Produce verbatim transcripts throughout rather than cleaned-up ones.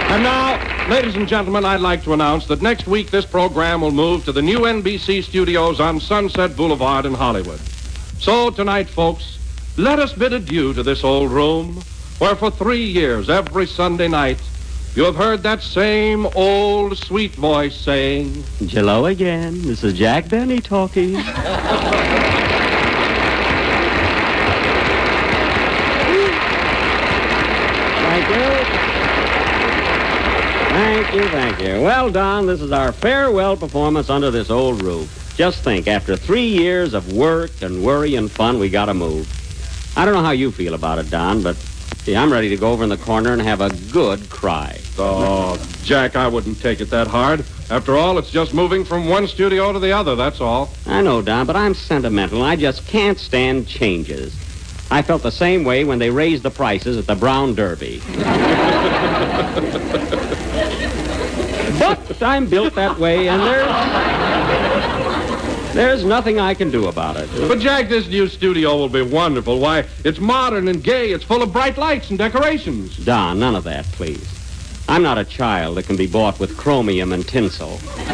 And now, ladies and gentlemen, I'd like to announce that next week this program will move to the new N B C studios on Sunset Boulevard in Hollywood. So tonight, folks, let us bid adieu to this old room where for three years, every Sunday night, you have heard that same old sweet voice saying, Hello again. This is Jack Benny talking. Thank you. Thank you, thank you. Well, Don, this is our farewell performance under this old roof. Just think, after three years of work and worry and fun, we got to move. I don't know how you feel about it, Don, but see, I'm ready to go over in the corner and have a good cry. Oh, Jack, I wouldn't take it that hard. After all, it's just moving from one studio to the other, that's all. I know, Don, but I'm sentimental, and I just can't stand changes. I felt the same way when they raised the prices at the Brown Derby. But I'm built that way, and there's... There's nothing I can do about it. But, Jack, this new studio will be wonderful. Why, it's modern and gay. It's full of bright lights and decorations. Don, none of that, please. I'm not a child that can be bought with chromium and tinsel.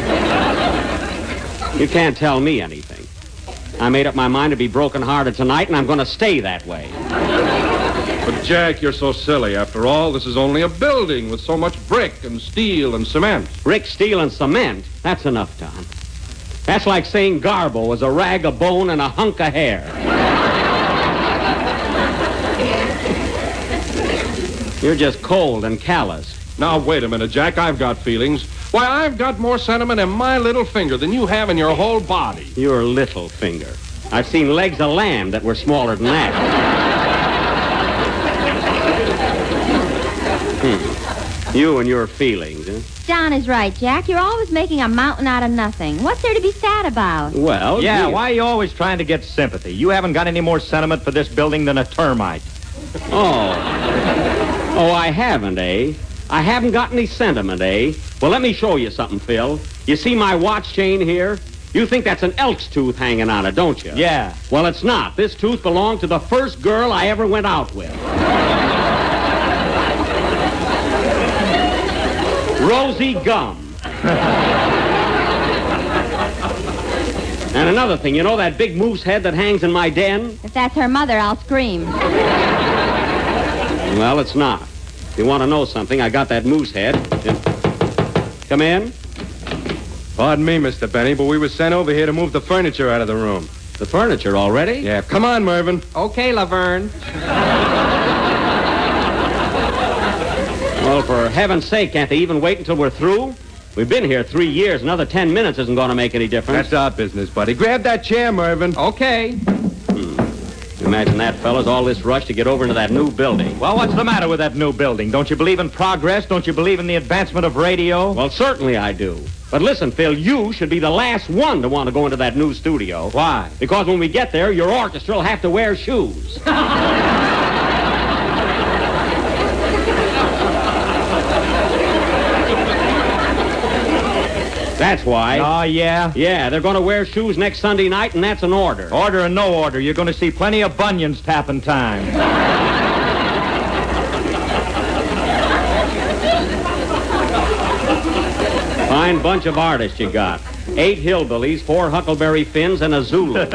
You can't tell me anything. I made up my mind to be broken-hearted tonight, and I'm going to stay that way. But, Jack, you're so silly. After all, this is only a building with so much brick and steel and cement. Brick, steel, and cement? That's enough, Don. That's like saying Garbo was a rag of bone and a hunk of hair. You're just cold and callous. Now, wait a minute, Jack. I've got feelings. Why, I've got more sentiment in my little finger than you have in your whole body. Your little finger. I've seen legs of lamb that were smaller than that. hmm. You and your feelings, huh? Don is right, Jack. You're always making a mountain out of nothing. What's there to be sad about? Well, Yeah, dear. why are you always trying to get sympathy? You haven't got any more sentiment for this building than a termite. Oh. Oh, I haven't, eh? I haven't got any sentiment, eh? Well, let me show you something, Phil. You see my watch chain here? You think that's an elk's tooth hanging on it, don't you? Yeah. Well, it's not. This tooth belonged to the first girl I ever went out with. Rosie Gum. And another thing, you know that big moose head that hangs in my den? If that's her mother, I'll scream. Well, it's not. If you want to know something, I got that moose head. Come in. Pardon me, Mister Benny, but we were sent over here to move the furniture out of the room. The furniture already? Yeah, come on, Mervyn. Okay, Laverne. Well, for heaven's sake, can't they even wait until we're through? We've been here three years. Another ten minutes isn't going to make any difference. That's our business, buddy. Grab that chair, Mervyn. Okay. Hmm. Imagine that, fellas, all this rush to get over into that new building. Well, what's the matter with that new building? Don't you believe in progress? Don't you believe in the advancement of radio? Well, certainly I do. But listen, Phil, you should be the last one to want to go into that new studio. Why? Because when we get there, your orchestra will have to wear shoes. That's why. Oh, yeah? Yeah, they're going to wear shoes next Sunday night, and that's an order. Order or no order, you're going to see plenty of bunions tapping time. Fine bunch of artists you got. Eight hillbillies, four Huckleberry Finns, and a Zulu.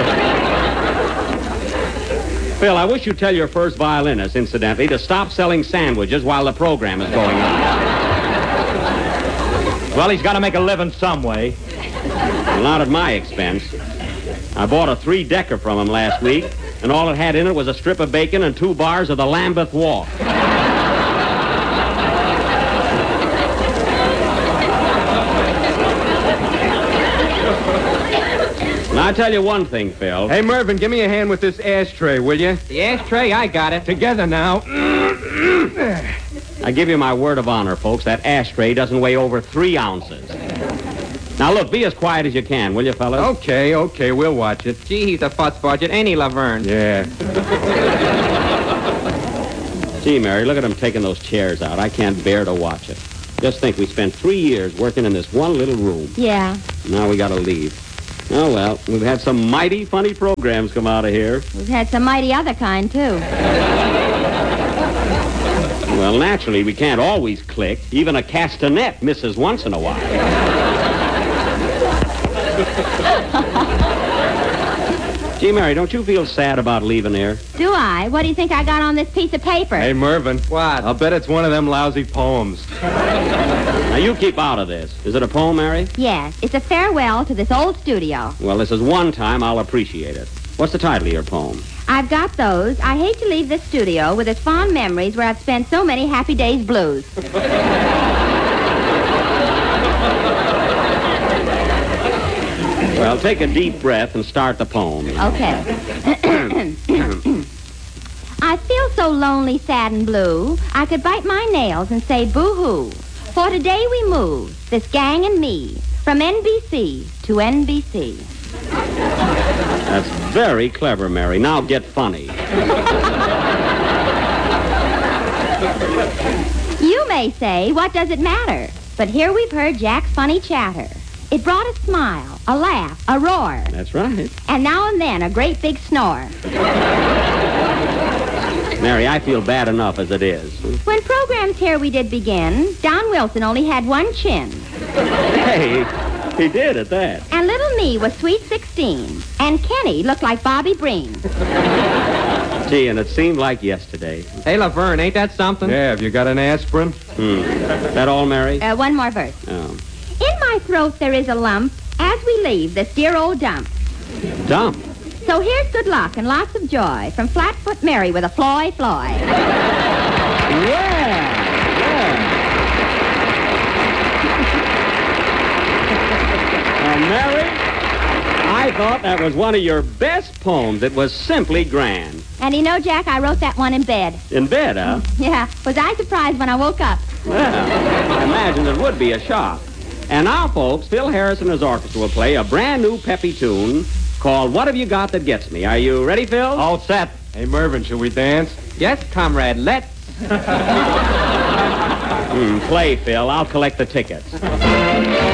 Phil, I wish you'd tell your first violinist, incidentally, to stop selling sandwiches while the program is going on. Well, he's got to make a living some way. Well, not at my expense. I bought a three-decker from him last week, and all it had in it was a strip of bacon and two bars of the Lambeth Walk. Now, I tell you one thing, Phil. Hey, Mervyn, give me a hand with this ashtray, will you? The ashtray, I got it. Together now. I give you my word of honor, folks, that ashtray doesn't weigh over three ounces. Now, look, be as quiet as you can, will you, fellas? Okay, okay, we'll watch it. Gee, he's a fuss budget, ain't he, Laverne? Yeah. Gee, Mary, look at him taking those chairs out. I can't bear to watch it. Just think, we spent three years working in this one little room. Yeah. Now we gotta leave. Oh, well, we've had some mighty funny programs come out of here. We've had some mighty other kind, too. Well, naturally, we can't always click. Even a castanet misses once in a while. Gee, Mary, don't you feel sad about leaving here? Do I? What do you think I got on this piece of paper? Hey, Mervyn. What? I'll bet it's one of them lousy poems. Now, you keep out of this. Is it a poem, Mary? Yes, it's a farewell to this old studio. Well, this is one time I'll appreciate it. What's the title of your poem? I've got those. I hate to leave this studio with its fond memories where I've spent so many happy days blues. Well, take a deep breath and start the poem. Okay. I feel so lonely, sad, and blue, I could bite my nails and say boo-hoo. For today we move, this gang and me, from N B C to N B C. That's very clever, Mary. Now get funny. You may say, what does it matter? But here we've heard Jack's funny chatter. It brought a smile, a laugh, a roar, That's right. and now and then a great big snore. Mary, I feel bad enough as it is. When programs here we did begin, Don Wilson only had one chin. Hey, he did at that. And little me was sweet sixteen. And Kenny looked like Bobby Breen. Gee, and it seemed like yesterday. Hey, Laverne, ain't that something? Yeah, have you got an aspirin? Hmm. That all, Mary? Uh, one more verse. Oh. In my throat there is a lump as we leave this dear old dump. Dump. So here's good luck and lots of joy from Flatfoot Mary with a Floy Floy. Yeah, yeah. Now, Mary, I thought that was one of your best poems. It was simply grand. And you know, Jack, I wrote that one in bed. In bed, huh? Yeah, was I surprised when I woke up? Well, I imagine it would be a shock. And now, folks, Phil Harris and his orchestra will play a brand new peppy tune called What Have You Got That Gets Me. Are you ready, Phil? All set. Hey, Mervyn, shall we dance? Yes, comrade, let's. Hmm, play, Phil. I'll collect the tickets.